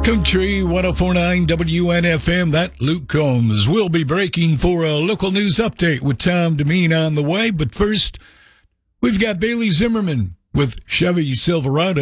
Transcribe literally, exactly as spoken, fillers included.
Country one oh four point nine W N F M, that Luke Combs. We'll be breaking for a local news update with Tom Demeen on the way. But first, we've got Bailey Zimmerman with Chevy Silverado.